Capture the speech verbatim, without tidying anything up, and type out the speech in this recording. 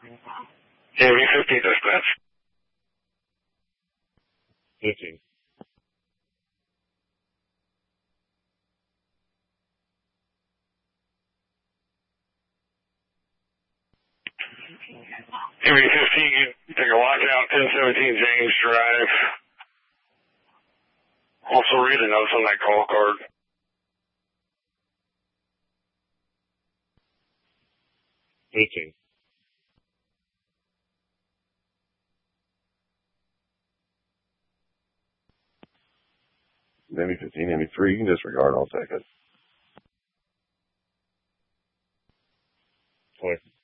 Navy fifteen dispatch. fifteen. Navy fifteen, take a watch out, ten seventeen James Drive. Also read the notes on that call card. fifteen. Navy fifteen, Navy three, you can disregard, I'll take it. twenty.